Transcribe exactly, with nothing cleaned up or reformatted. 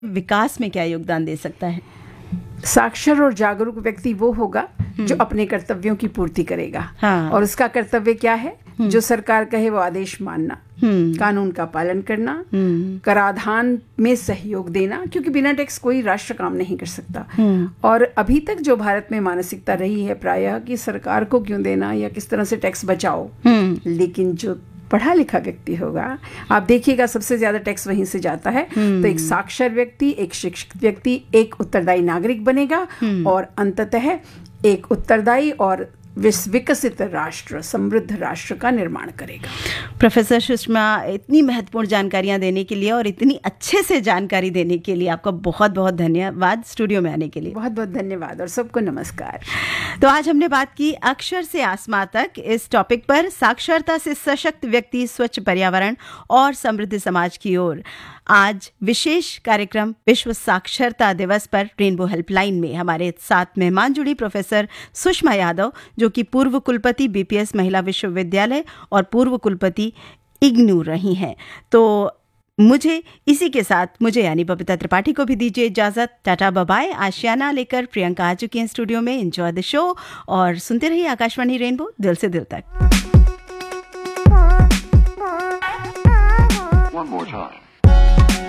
विकास में क्या योगदान दे सकता है? साक्षर और जागरूक व्यक्ति वो होगा जो अपने कर्तव्यों की पूर्ति करेगा। हाँ। और उसका कर्तव्य क्या है? जो सरकार कहे वो आदेश मानना, कानून का पालन करना, कराधान में सहयोग देना, क्योंकि बिना टैक्स कोई राष्ट्र काम नहीं कर सकता। और अभी तक जो भारत में मानसिकता रही है प्रायः कि सरकार को क्यों देना या किस तरह से टैक्स बचाओ, लेकिन जो पढ़ा लिखा व्यक्ति होगा, आप देखिएगा सबसे ज्यादा टैक्स वहीं से जाता है। तो एक साक्षर व्यक्ति, एक शिक्षित व्यक्ति एक उत्तरदायी नागरिक बनेगा और अंततः एक उत्तरदायी और विकसित राष्ट्र, समृद्ध राष्ट्र का निर्माण करेगा। प्रोफेसर सुषमा, इतनी महत्वपूर्ण जानकारियां देने के लिए और इतनी अच्छे से जानकारी देने के लिए आपका बहुत बहुत धन्यवाद। स्टूडियो में आने के लिए बहुत बहुत धन्यवाद और सबको नमस्कार। तो आज हमने बात की अक्षर से आसमां तक इस टॉपिक पर, साक्षरता से सशक्त व्यक्ति, स्वच्छ पर्यावरण और समृद्ध समाज की ओर। आज विशेष कार्यक्रम विश्व साक्षरता दिवस पर रेनबो हेल्पलाइन में हमारे साथ मेहमान जुड़ी प्रोफेसर सुषमा यादव, जो कि पूर्व कुलपति बीपीएस महिला विश्वविद्यालय और पूर्व कुलपति इग्नू रही हैं। तो मुझे इसी के साथ मुझे यानी बबीता त्रिपाठी को भी दीजिए इजाजत। Tata bye. आशियाना लेकर प्रियंका आ चुकी हैं स्टूडियो में। एंजॉय द शो और सुनते रहिए आकाशवाणी रेनबो, दिल से दिल तक। One more time.